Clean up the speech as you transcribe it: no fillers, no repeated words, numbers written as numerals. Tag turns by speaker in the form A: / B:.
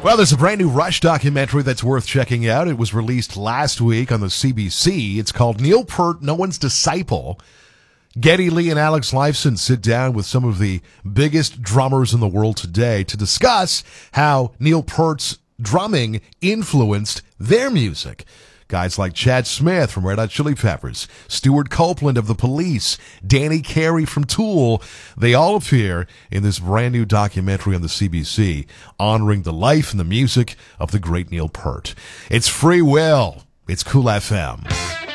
A: Well, there's a brand new Rush documentary that's worth checking out. It was released last week on the CBC. It's called Neil Peart, No One's Disciple. Geddy Lee and Alex Lifeson sit down with some of the biggest drummers in the world today to discuss how Neil Peart's drumming influenced their music. Guys like Chad Smith from Red Hot Chili Peppers, Stuart Copeland of The Police, Danny Carey from Tool, they all appear in this brand new documentary on the CBC, honoring the life and the music of the great Neil Peart. It's Free Will. It's Cool FM.